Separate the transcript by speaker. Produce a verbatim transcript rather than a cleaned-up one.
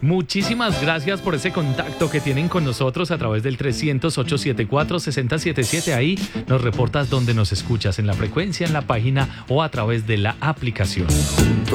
Speaker 1: Muchísimas gracias por ese contacto que tienen con nosotros a través del trescientos, ochocientos setenta y cuatro, sesenta setenta y siete. Ahí nos reportas dónde nos escuchas, en la frecuencia, en la página o a través de la aplicación.